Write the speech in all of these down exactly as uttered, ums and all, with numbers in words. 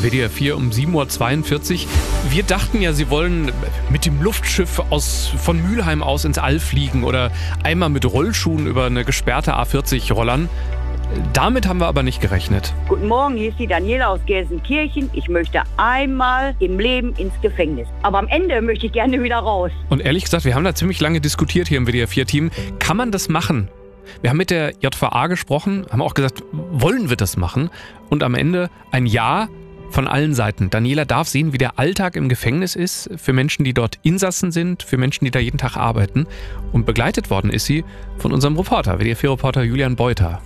W D R vier um sieben Uhr zweiundvierzig. Wir dachten ja, Sie wollen mit dem Luftschiff aus, von Mülheim aus ins All fliegen oder einmal mit Rollschuhen über eine gesperrte A vierzig rollern. Damit haben wir aber nicht gerechnet. Guten Morgen, hier ist die Daniela aus Gelsenkirchen. Ich möchte einmal im Leben ins Gefängnis. Aber am Ende möchte ich gerne wieder raus. Und ehrlich gesagt, wir haben da ziemlich lange diskutiert hier im W D R vier Team. Kann man das machen? Wir haben mit der J V A gesprochen, haben auch gesagt, wollen wir das machen? Und am Ende ein Ja von allen Seiten. Daniela darf sehen, wie der Alltag im Gefängnis ist, für Menschen, die dort Insassen sind, für Menschen, die da jeden Tag arbeiten. Und begleitet worden ist sie von unserem Reporter, W D R vier Reporter Julian Beuter.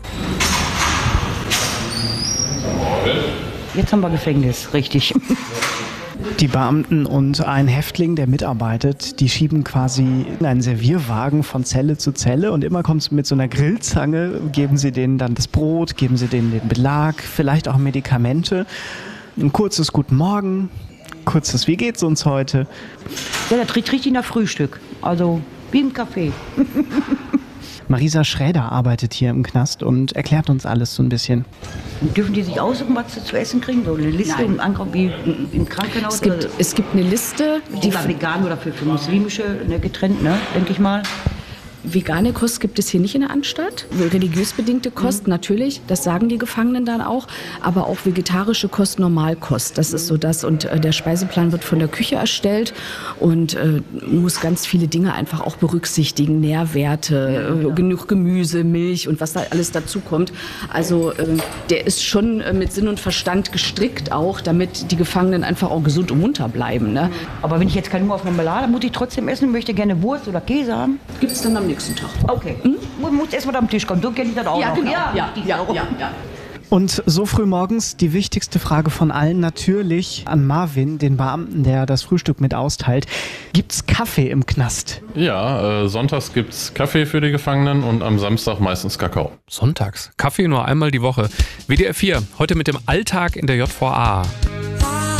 Jetzt haben wir Gefängnis, richtig. Die Beamten und ein Häftling, der mitarbeitet, die schieben quasi einen Servierwagen von Zelle zu Zelle und immer kommt es mit so einer Grillzange, geben sie denen dann das Brot, geben sie denen den Belag, vielleicht auch Medikamente. Ein kurzes Guten Morgen, kurzes Wie geht's uns heute? Ja, das riecht richtig nach Frühstück, also wie im Café. Marisa Schräder arbeitet hier im Knast und erklärt uns alles so ein bisschen. Dürfen die sich aussuchen, was sie zu essen kriegen? So eine Liste im Ankauf wie im Krankenhaus? Es gibt, es gibt eine Liste, die oder vegan oder für, für muslimische ne, getrennt, ne, denke ich mal. Vegane Kost gibt es hier nicht in der Anstalt. Religiös bedingte Kost, mhm. natürlich, das sagen die Gefangenen dann auch. Aber auch vegetarische Kost, Normalkost, das ist so das. Und äh, der Speiseplan wird von der Küche erstellt und äh, muss ganz viele Dinge einfach auch berücksichtigen. Nährwerte, äh, genug Gemüse, Milch und was da alles dazu kommt. Also äh, der ist schon äh, mit Sinn und Verstand gestrickt auch, damit die Gefangenen einfach auch gesund und munter bleiben. Ne? Aber wenn ich jetzt keinen Hunger auf Marmelade, muss ich trotzdem essen, möchte gerne Wurst oder Käse haben? Gibt es dann am nächsten Tag. Okay. Hm? Muss erst mal am Tisch kommen, so kenne ich das auch ja, noch. Genau. Ja, ja, ja, ja, ja. Und so früh morgens die wichtigste Frage von allen natürlich an Marvin, den Beamten, der das Frühstück mit austeilt. Gibt's Kaffee im Knast? Ja, äh, sonntags gibt's Kaffee für die Gefangenen und am Samstag meistens Kakao. Sonntags? Kaffee nur einmal die Woche. W D R vier, heute mit dem Alltag in der J V A.